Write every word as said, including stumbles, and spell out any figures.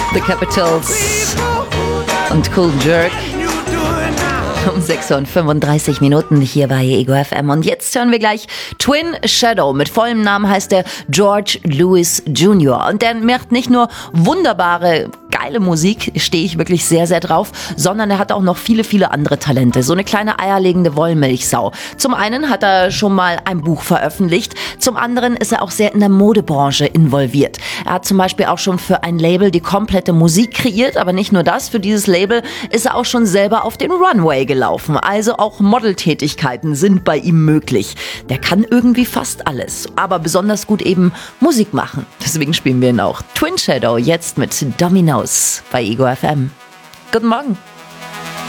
The Capitals und Cool Jerk. Um sechs Uhr fünfunddreißig Minuten hier bei Ego F M. Und jetzt hören wir gleich Twin Shadow. Mit vollem Namen heißt er George Lewis Junior Und der macht nicht nur wunderbare, geile Musik, stehe ich wirklich sehr, sehr drauf, sondern er hat auch noch viele, viele andere Talente. So eine kleine eierlegende Wollmilchsau. Zum einen hat er schon mal ein Buch veröffentlicht, zum anderen ist er auch sehr in der Modebranche involviert. Er hat zum Beispiel auch schon für ein Label die komplette Musik kreiert, aber nicht nur das, für dieses Label ist er auch schon selber auf den Runway gelaufen. Also auch Modeltätigkeiten sind bei ihm möglich. Der kann irgendwie fast alles, aber besonders gut eben Musik machen. Deswegen spielen wir ihn auch. Twin Shadow jetzt mit Dominoes bei Ego F M. Guten Morgen.